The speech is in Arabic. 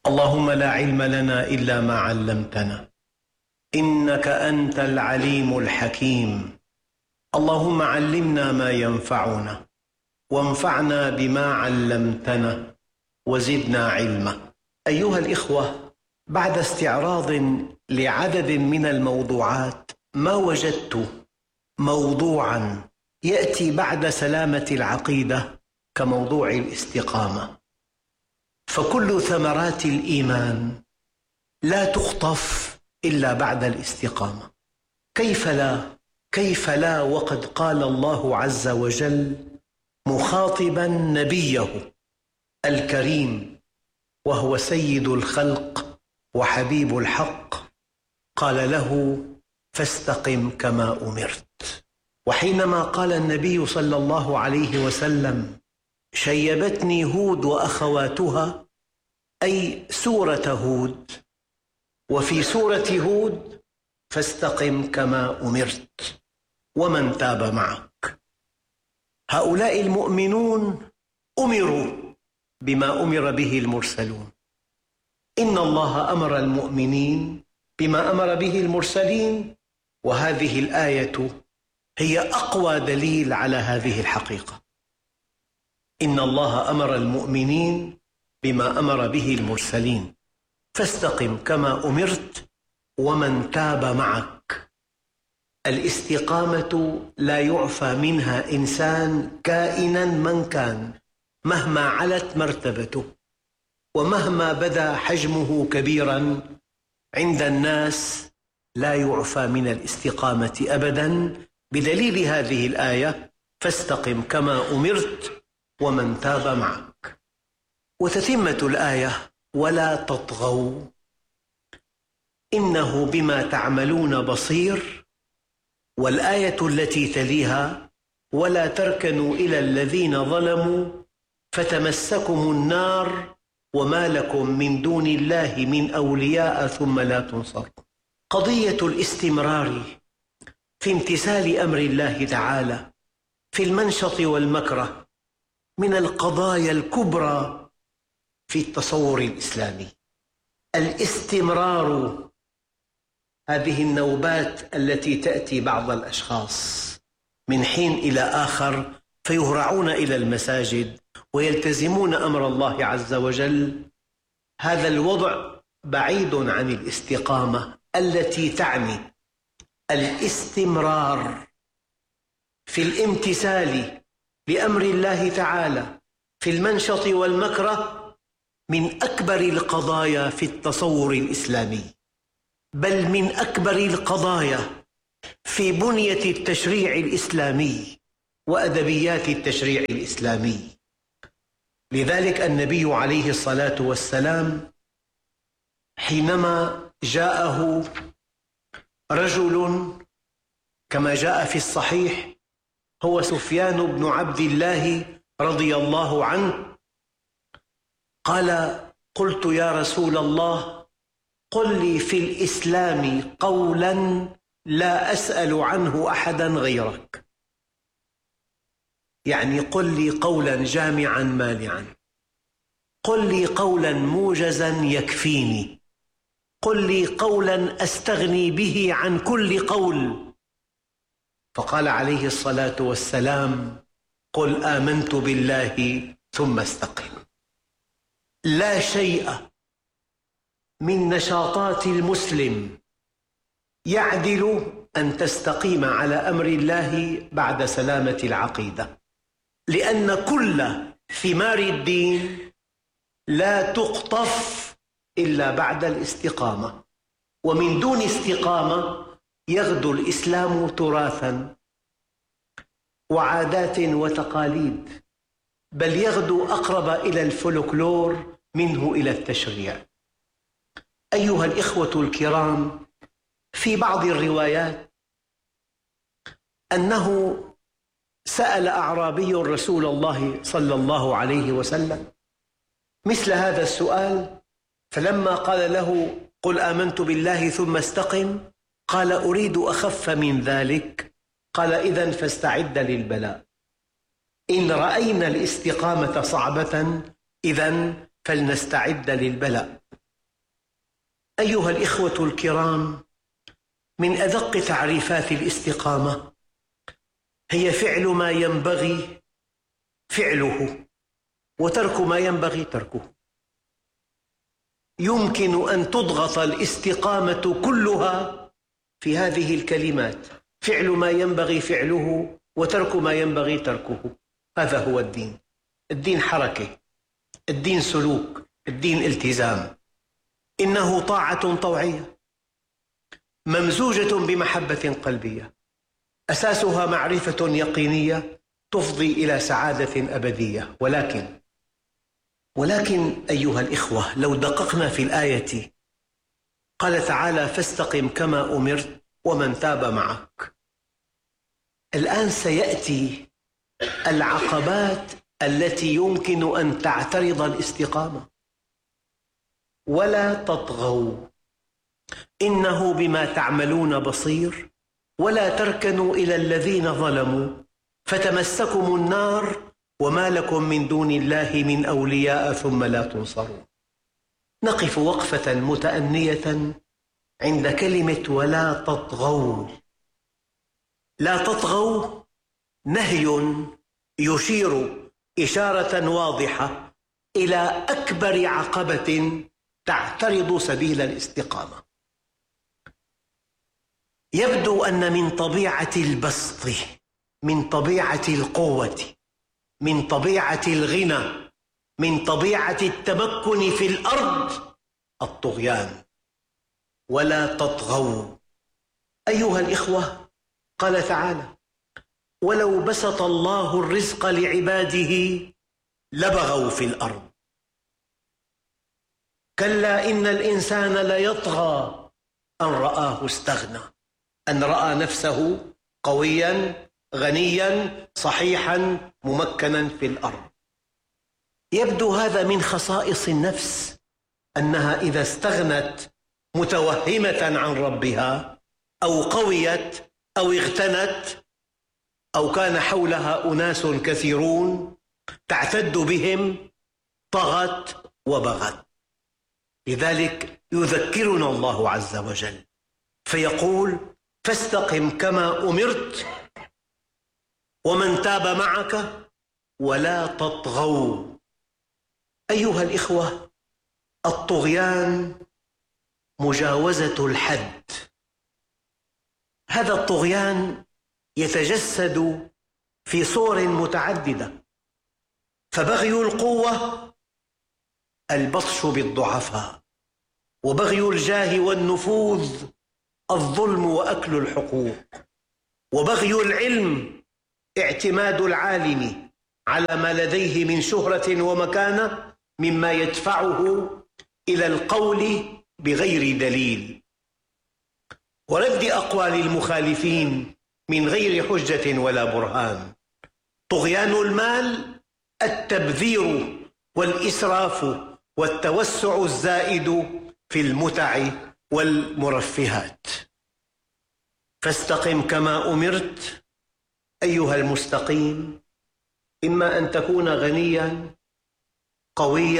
اللهم لا علم لنا إلا ما علمتنا إنك أنت العليم الحكيم. اللهم علمنا ما ينفعنا وانفعنا بما علمتنا وزدنا علما. أيها الإخوة، بعد استعراض لعدد من الموضوعات ما وجدت موضوعا يأتي بعد سلامة العقيدة كموضوع الاستقامة، فكل ثمرات الإيمان لا تخطف إلا بعد الاستقامة. كيف لا وقد قال الله عز وجل مخاطبا نبيه الكريم وهو سيد الخلق وحبيب الحق، قال له فاستقم كما أمرت. وحينما قال النبي صلى الله عليه وسلم شيبتني هود وأخواتها، أي سورة هود، وفي سورة هود فاستقم كما أمرت ومن تاب معك. هؤلاء المؤمنون أمروا بما أمر به المرسلون. إن الله أمر المؤمنين بما أمر به المرسلين، وهذه الآية هي أقوى دليل على هذه الحقيقة. إن الله أمر المؤمنين بما أمر به المرسلين، فاستقم كما أمرت ومن تاب معك. الاستقامة لا يعفى منها إنسان كائنا من كان، مهما علت مرتبته ومهما بدا حجمه كبيرا عند الناس، لا يعفى من الاستقامة أبدا، بدليل هذه الآية فاستقم كما أمرت ومن تاب معك. وتتمة الآية ولا تطغوا إنه بما تعملون بصير، والآية التي تليها ولا تركنوا إلى الذين ظلموا فتمسكم النار وما لكم من دون الله من أولياء ثم لا تنصرون. قضية الاستمرار في امتثال أمر الله تعالى في المنشط والمكره من القضايا الكبرى في التصور الإسلامي. الاستمرار، هذه النوبات التي تأتي بعض الأشخاص من حين إلى آخر فيهرعون إلى المساجد ويلتزمون أمر الله عز وجل، هذا الوضع بعيد عن الاستقامة التي تعني الاستمرار في الامتثال لأمر الله تعالى في المنشط والمكره من أكبر القضايا في التصور الإسلامي، بل من أكبر القضايا في بنية التشريع الإسلامي وأدبيات التشريع الإسلامي. لذلك النبي عليه الصلاة والسلام حينما جاءه رجل كما جاء في الصحيح هو سفيان بن عبد الله رضي الله عنه، قال قلت يا رسول الله قل لي في الإسلام قولا لا أسأل عنه أحدا غيرك، يعني قل لي قولا جامعا مانعا، قل لي قولا موجزا يكفيني، قل لي قولا أستغني به عن كل قول. فقال عليه الصلاة والسلام قل آمنت بالله ثم استقم. لا شيء من نشاطات المسلم يعدل أن تستقيم على أمر الله بعد سلامة العقيدة، لأن كل ثمار الدين لا تقطف إلا بعد الاستقامة، ومن دون استقامة يغدو الإسلام تراثا وعادات وتقاليد، بل يغدو أقرب إلى الفولكلور منه إلى التشريع. أيها الإخوة الكرام، في بعض الروايات أنه سأل أعرابي رسول الله صلى الله عليه وسلم مثل هذا السؤال، فلما قال له قل آمنت بالله ثم استقم قال أريد أخف من ذلك، قال إذن فاستعد للبلاء. إن رأينا الاستقامة صعبة إذن فلنستعد للبلاء. أيها الإخوة الكرام، من أدق تعريفات الاستقامة هي فعل ما ينبغي فعله وترك ما ينبغي تركه. يمكن أن تضغط الاستقامة كلها في هذه الكلمات: فعل ما ينبغي فعله وترك ما ينبغي تركه. هذا هو الدين. الدين حركة، الدين سلوك، الدين التزام. إنه طاعة طوعية ممزوجة بمحبة قلبية، أساسها معرفة يقينية تفضي إلى سعادة أبدية. ولكن أيها الإخوة، لو دققنا في الآية، قال تعالى: فاستقم كما أمرت ومن تاب معك. الآن سيأتي العقبات التي يمكن أن تعترض الاستقامة. ولا تطغوا إنه بما تعملون بصير ولا تركنوا إلى الذين ظلموا فتمسكم النار وما لكم من دون الله من أولياء ثم لا تنصرون. نقف وقفة متأنية عند كلمة ولا تطغوا. لا تطغوا نهي يشير إشارة واضحة إلى أكبر عقبة تعترض سبيل الاستقامة. يبدو أن من طبيعة البسط، من طبيعة القوة، من طبيعة الغنى، من طبيعة التمكن في الأرض الطغيان. ولا تطغوا. أيها الإخوة، قال تعالى: ولو بسط الله الرزق لعباده لبغوا في الأرض. كلا إن الإنسان ليطغى أن رآه استغنى، أن رأى نفسه قوياً غنياً صحيحاً ممكناً في الأرض. يبدو هذا من خصائص النفس، أنها إذا استغنت متوهمة عن ربها أو قويت أو اغتنت أو كان حولها أناس كثيرون تعتد بهم طغت وبغت. لذلك يذكرنا الله عز وجل فيقول: فاستقم كما أمرت ومن تاب معك ولا تطغوا. أيها الإخوة، الطغيان مجاوزة الحد. هذا الطغيان يتجسد في صور متعددة. فبغي القوة البطش بالضعفاء، وبغي الجاه والنفوذ الظلم وأكل الحقوق، وبغي العلم اعتماد العالم على ما لديه من شهرة ومكانة مما يدفعه إلى القول بغير دليل ورد أقوال المخالفين من غير حجة ولا برهان. طغيان المال التبذير والإسراف والتوسع الزائد في المتع والمرفهات. فاستقم كما أمرت أيها المستقيم، إما أن تكون غنياً قوياً